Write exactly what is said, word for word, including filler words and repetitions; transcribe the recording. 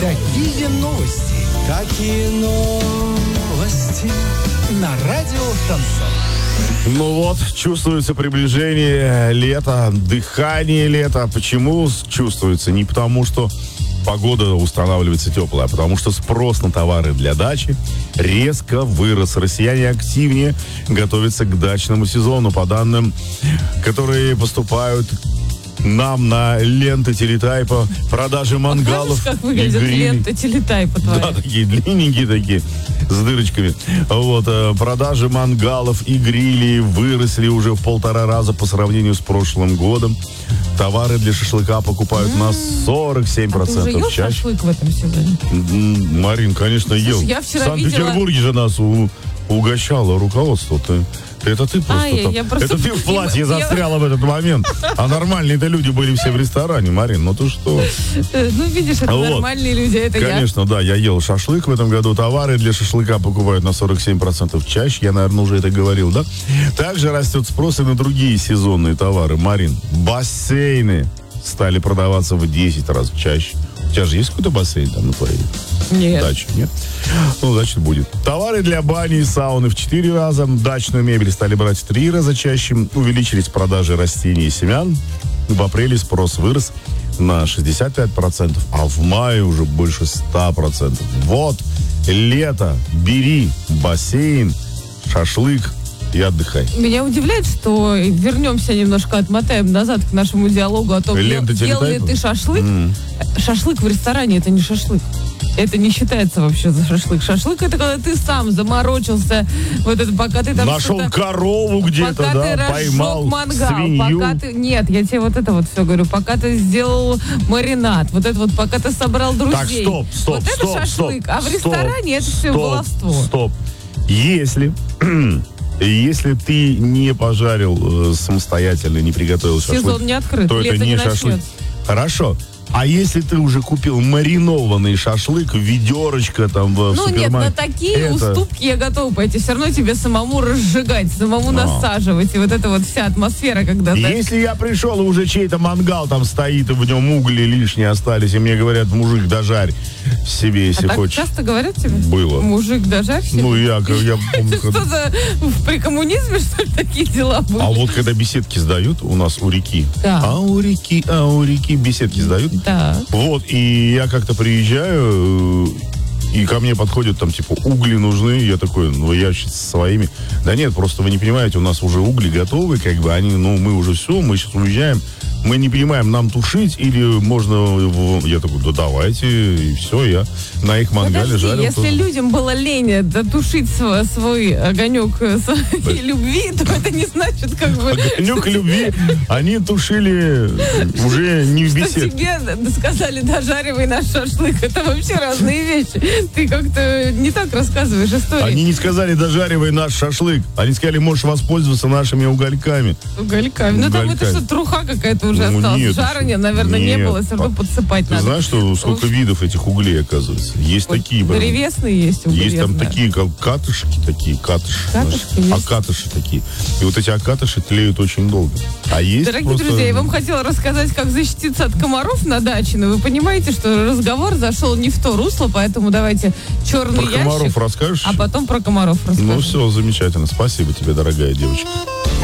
Такие новости. Какие новости. На радио Шансон. Ну вот, чувствуется приближение лета, дыхание лета. Почему чувствуется? Не потому, что погода устанавливается теплая, а потому что спрос на товары для дачи резко вырос. Россияне активнее готовятся к дачному сезону. По данным, которые поступают нам на ленты телетайпа, продажи мангалов. Покажешь, как выглядят ленты телетайпа твои? Да, такие длинненькие такие, с дырочками. Вот, продажи мангалов и грилей выросли уже в полтора раза по сравнению с прошлым годом. Товары для шашлыка покупают mm-hmm. на сорок семь процентов а ты уже ел чаще. Шашлык в этом сезоне? Марин, конечно, ел. Слушай, я вчера в Санкт-Петербурге видела... же нас у, угощало руководство. Ты, это ты просто, а, там, я просто... это ты в платье я... застряла в этот момент. А нормальные-то люди были все в ресторане, Марин. Ну ты что? Ну видишь, это вот. Нормальные люди, это Конечно, я. да, я ел шашлык в этом году. Товары для шашлыка покупают на сорок семь процентов чаще. Я, наверное, уже это говорил, да? Также растет спрос и на другие сезонные товары. Марин, бассейны стали продаваться в десять раз чаще. У тебя же есть какой-то бассейн там на твоей Нет. даче? Нет? Ну, значит, будет. Товары для бани и сауны в четыре раза. Дачную мебель стали брать в три раза чаще. Увеличились продажи растений и семян. В апреле спрос вырос на шестьдесят пять процентов, а в мае уже больше ста процентов. Вот, лето, бери бассейн, шашлык и отдыхай. Меня удивляет, что вернемся немножко, отмотаем назад к нашему диалогу о том, Ленты ел ли ты шашлык. Mm. Шашлык в ресторане — это не шашлык. Это не считается вообще за шашлык. Шашлык — это когда ты сам заморочился, вот это, пока ты там нашел корову где-то, пока да, ты поймал мангал, свинью. Пока ты, нет, я тебе вот это вот все говорю, пока ты сделал маринад, вот это вот, пока ты собрал друзей. Так, стоп, стоп, вот стоп, это шашлык, стоп, а в стоп, ресторане это все стоп, баловство. Стоп, если... Если ты не пожарил э, самостоятельно, не приготовил шашлык, сезон не открыт, то это не, не шашлык. Хорошо. А если ты уже купил маринованный шашлык, ведерочка там в Ну супермаркете? нет, на такие это... уступки я готова пойти. Все равно тебе самому разжигать, самому Но. насаживать. И вот эта вот вся атмосфера, когда... Если я пришел, и уже чей-то мангал там стоит, и в нем угли лишние остались, и мне говорят, мужик, дожарь себе, если а хочешь. Так часто говорят тебе? Было. Мужик, дожарь себе? Ну, я, я помню... Что за... При коммунизме, что ли, такие дела были? А вот когда беседки сдают у нас у реки, а у реки, а у реки беседки сдают, да. Вот, и я как-то приезжаю, и ко мне подходят там, типа, угли нужны. Я такой, ну, я сейчас со своими. Да нет, просто вы не понимаете, у нас уже угли готовы, как бы, они, ну, мы уже все, мы сейчас уезжаем. Мы не понимаем, нам тушить или можно... Я такой, да давайте, и все, я на их мангале Подожди, жарил. если тоже. Людям было лень дотушить свой, свой огонек своей любви, то это не значит, как бы... Огонек любви, они тушили уже не в беседке. Что тебе сказали, дожаривай наш шашлык, это вообще разные вещи. Ты как-то не так рассказываешь историю. Они не сказали, дожаривай наш шашлык. Они сказали, можешь воспользоваться нашими угольками. Угольками. Ну там это что, труха какая-то уже ну, осталась. Нет, Жарения, наверное, нет. не было. Все равно подсыпать Ты надо. знаешь, что сколько видов этих углей, оказывается? Есть вот такие. Древесные есть угли. Есть там такие, как катышки такие, катыши. Катышки акатыши такие. И вот эти акатыши тлеют очень долго. А есть Дорогие просто... друзья, я вам хотела рассказать, как защититься от комаров на даче, но вы понимаете, что разговор зашел не в то русло, поэтому давайте черный про ящик. Про комаров расскажешь? А потом про комаров расскажу. Ну все, замечательно. Спасибо тебе, дорогая девочка.